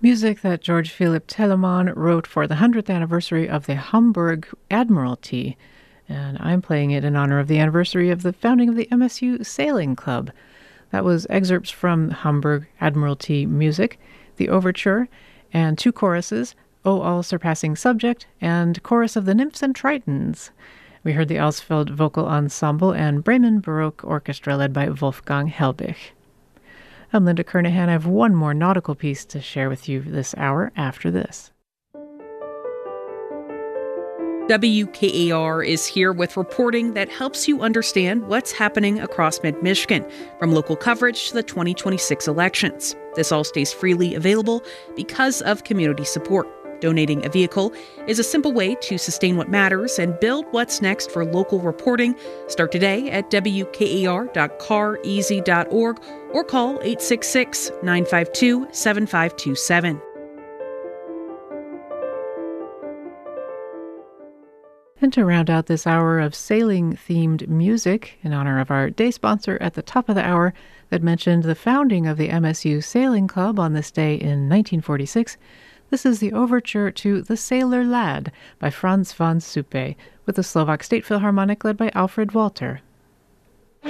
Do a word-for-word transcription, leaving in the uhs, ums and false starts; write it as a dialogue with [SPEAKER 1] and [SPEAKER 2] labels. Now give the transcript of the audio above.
[SPEAKER 1] Music that George Philipp Telemann wrote for the hundredth anniversary of the Hamburg Admiralty, and I'm playing it in honor of the anniversary of the founding of the M S U Sailing Club. That was excerpts from Hamburg Admiralty music, the overture, and two choruses, O All-Surpassing Subject, and Chorus of the Nymphs and Tritons. We heard the Ausfeld Vocal Ensemble and Bremen Baroque Orchestra led by Wolfgang Helbig. I'm Linda Kernahan. I have one more nautical piece to share with you this hour after this.
[SPEAKER 2] W K A R is here with reporting that helps you understand what's happening across mid-Michigan, from local coverage to the twenty twenty-six elections. This all stays freely available because of community support. Donating a vehicle is a simple way to sustain what matters and build what's next for local reporting. Start today at W K A R dot car easy dot org or call eight six six, nine five two, seven five two seven.
[SPEAKER 1] And to round out this hour of sailing-themed music, in honor of our day sponsor at the top of the hour that mentioned the founding of the M S U Sailing Club on this day in nineteen forty-six, this is the overture to The Sailor Lad by Franz von Suppe, with the Slovak State Philharmonic led by Alfred Walter.